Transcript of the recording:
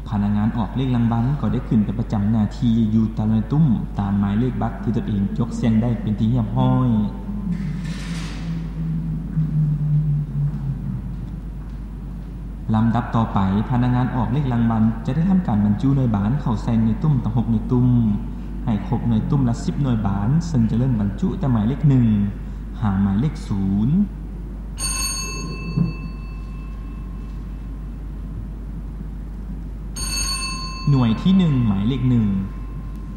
พนักงานออกเลขรางวัลก็ได้ขึ้นไปประจำหน้าที่อยู่ตามในตุ้มตามหมายเลขบัตรที่ตนเองจกเสียงได้เป็นที่เรียบร้อยลำดับต่อไปพนักงานออกเลขรางวัลจะได้ทำการบรรจุหน่วยบาลเข้าใส่ในตุ้มทั้ง6หน่วยตุ้มให้ครบหน่วยตุ้มละ10หน่วยบาลซึ่งจะเริ่มบรรจุแต่หมายเลข1หาหมายเลข0หน่วยที่1หมายเลข1